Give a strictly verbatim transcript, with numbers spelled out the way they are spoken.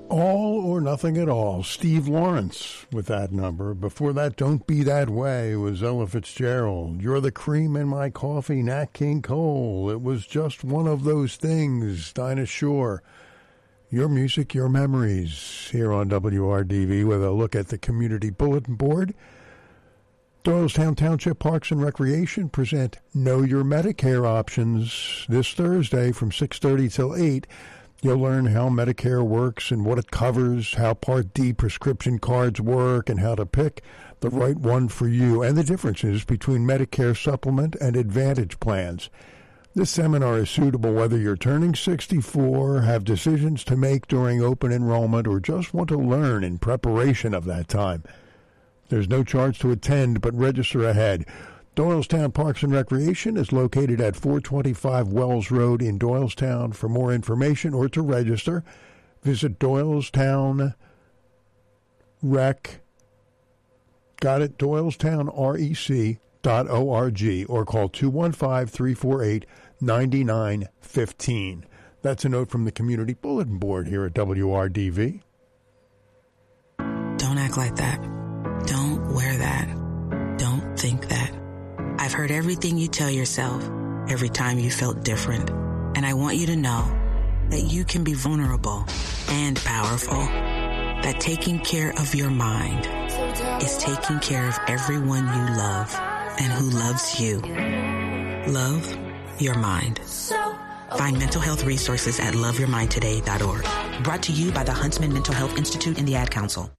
All or Nothing at All. Steve Lawrence with that number. Before that, Don't Be That Way was Ella Fitzgerald. You're the Cream in My Coffee, Nat King Cole. It Was Just One of Those Things, Dinah Shore. Your music, your memories, here on W R D V with a look at the Community Bulletin Board. Doylestown Township Parks and Recreation present Know Your Medicare Options this Thursday from six thirty till eight. You'll learn how Medicare works and what it covers, how Part D prescription cards work, and how to pick the right one for you, and the differences between Medicare Supplement and Advantage plans. This seminar is suitable whether you're turning sixty-four, have decisions to make during open enrollment, or just want to learn in preparation of that time. There's no charge to attend, but register ahead. Doylestown Parks and Recreation is located at four twenty-five Wells Road in Doylestown. For more information or to register, visit Doylestown Rec. Got it? Doylestown R E C dot O R G or call two one five, three four eight, nine nine one five. That's a note from the Community Bulletin Board here at W R D V. Don't act like that. Don't wear that. Don't think that. I've heard everything you tell yourself every time you felt different. And I want you to know that you can be vulnerable and powerful. That taking care of your mind is taking care of everyone you love and who loves you. Love your mind. Find mental health resources at love your mind today dot org. Brought to you by the Huntsman Mental Health Institute and the Ad Council.